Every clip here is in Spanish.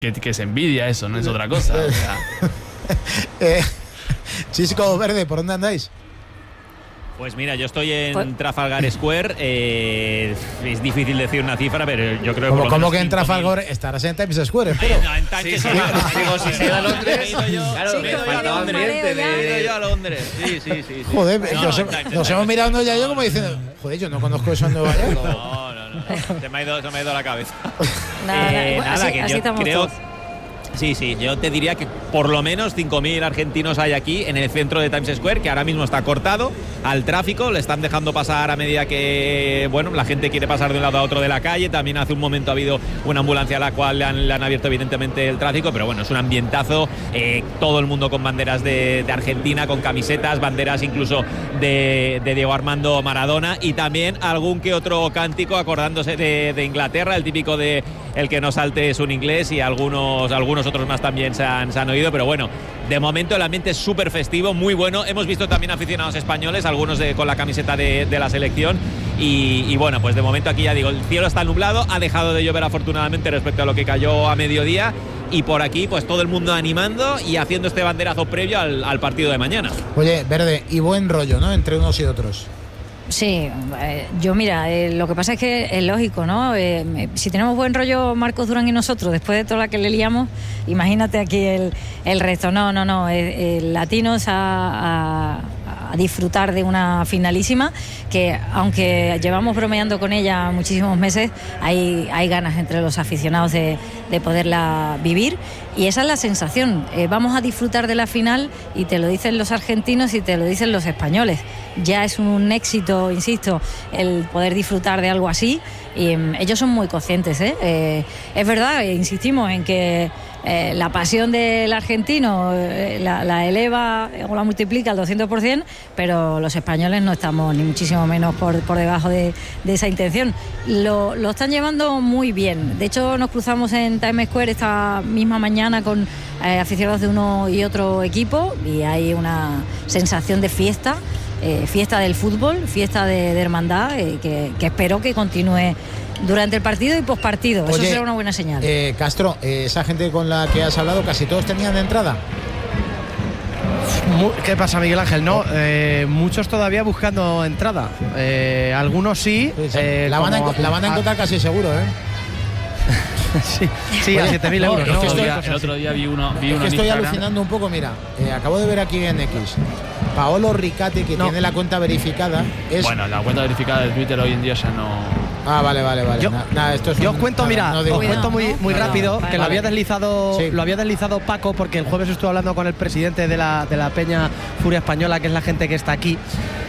que es envidia eso, no es otra cosa. O sea. Chisco Verde, ¿por dónde andáis? Pues mira, yo estoy en Trafalgar Square. Es difícil decir una cifra, pero yo creo que. ¿Cómo que en Trafalgar estarás en Times Square? No, en Times Square. Digo, si se va a Londres. Claro, me faltaba pendiente de ir yo a Londres. Sí. Joder, nos hemos mirado ya yo como diciendo, joder, yo no conozco eso en Nueva York. No. Se me ha ido la cabeza. Así yo estamos creo. todos. Sí, yo te diría que por lo menos 5.000 argentinos hay aquí en el centro de Times Square, que ahora mismo está cortado al tráfico, le están dejando pasar a medida que, bueno, la gente quiere pasar de un lado a otro de la calle. También hace un momento ha habido una ambulancia a la cual le han abierto evidentemente el tráfico, pero bueno, es un ambientazo, todo el mundo con banderas de Argentina, con camisetas, banderas incluso de Diego Armando Maradona, y también algún que otro cántico acordándose de Inglaterra, el típico de el que no salte es un inglés, y algunos otros más también se han oído, pero bueno, de momento el ambiente es súper festivo, muy bueno. Hemos visto también aficionados españoles, algunos con la camiseta de la selección, y bueno, pues de momento aquí ya digo, el cielo está nublado, ha dejado de llover afortunadamente respecto a lo que cayó a mediodía, y por aquí pues todo el mundo animando y haciendo este banderazo previo al partido de mañana. Oye, Verde, y buen rollo, ¿no?, entre unos y otros. Sí, yo mira, lo que pasa es que es lógico, ¿no? Si tenemos buen rollo Marcos Durán y nosotros, después de toda la que le liamos, imagínate aquí el resto. No, latinos a disfrutar de una finalísima que, aunque llevamos bromeando con ella muchísimos meses, hay ganas entre los aficionados de poderla vivir, y esa es la sensación. Vamos a disfrutar de la final, y te lo dicen los argentinos y te lo dicen los españoles. Ya es un éxito, insisto, el poder disfrutar de algo así, y ellos son muy conscientes, es verdad, insistimos en que la pasión del argentino la eleva o la multiplica al 200%, pero los españoles no estamos ni muchísimo menos por debajo de esa intención. Lo están llevando muy bien. De hecho, nos cruzamos en Times Square esta misma mañana con aficionados de uno y otro equipo, y hay una sensación de fiesta. Fiesta del fútbol, fiesta de hermandad, que espero que continúe durante el partido y pospartido. Eso será una buena señal. Castro, esa gente con la que has hablado, ¿casi todos tenían de entrada? ¿Qué pasa, Miguel Ángel? No, muchos todavía buscando entrada. Algunos sí. La van a encontrar casi seguro, Sí, a 7.000 euros. El otro día vi uno que estoy alucinando un poco, mira, acabo de ver aquí en X, Paolo Ricati, que tiene la cuenta verificada. Bueno, la cuenta verificada de Twitter hoy en día ya no. Vale. Yo os cuento, muy rápido, vale, que lo había deslizado, sí. Lo había deslizado Paco, porque el jueves estuve hablando con el presidente de la Peña Furia Española, que es la gente que está aquí.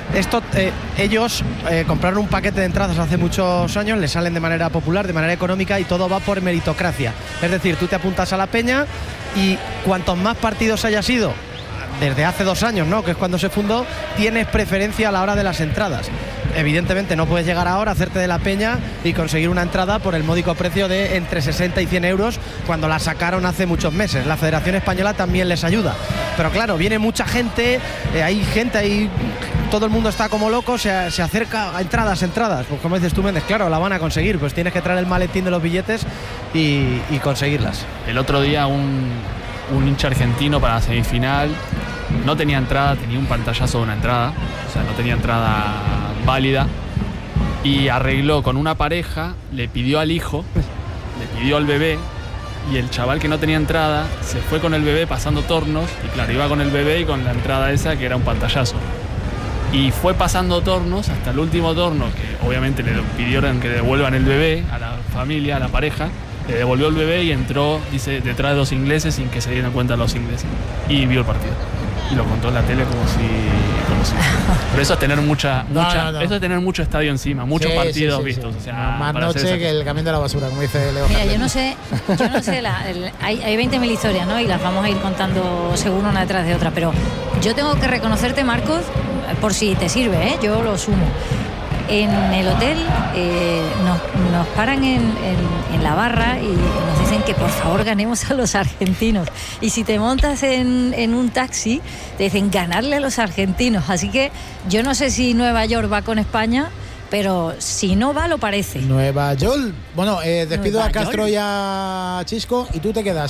Ellos compraron un paquete de entradas hace muchos años, les salen de manera popular, de manera económica, y todo va por meritocracia. Es decir, tú te apuntas a la Peña, y cuantos más partidos hayas ido desde hace 2 años, ¿no?, que es cuando se fundó, tienes preferencia a la hora de las entradas. Evidentemente no puedes llegar ahora a hacerte de la Peña y conseguir una entrada por el módico precio de entre 60 y 100 euros cuando la sacaron hace muchos meses. La Federación Española también les ayuda, pero claro, viene mucha gente, hay todo el mundo está como loco, se acerca a entradas, pues como dices tú, Méndez, claro, la van a conseguir, pues tienes que traer el maletín de los billetes y conseguirlas. El otro día un hincha argentino para la semifinal no tenía entrada, tenía un pantallazo de una entrada, o sea, no tenía entrada válida, y arregló con una pareja, le pidió al hijo, le pidió al bebé, y el chaval que no tenía entrada se fue con el bebé pasando tornos, y claro, iba con el bebé y con la entrada esa que era un pantallazo, y fue pasando tornos hasta el último torno, que obviamente le pidieron que devuelvan el bebé a la familia, a la pareja. Le devolvió el bebé y entró, dice, detrás de 2 ingleses sin que se dieran cuenta los ingleses, y vio el partido y lo contó en la tele como si pero eso es tener eso es tener mucho estadio encima, muchos partidos vistos. O sea, más noche que el camión de la basura, como dice Leo. Mira, yo no sé hay 20.000 historias, ¿no?, y las vamos a ir contando según una detrás de otra, pero yo tengo que reconocerte, Marcos, por si te sirve, yo lo sumo. En el hotel nos paran en la barra y nos dicen que por favor ganemos a los argentinos, y si te montas en un taxi te dicen ganarle a los argentinos, así que yo no sé si Nueva York va con España, pero si no va, lo parece. Nueva York. Bueno, despido Nueva a Castro York. y a Chisco y tú te quedas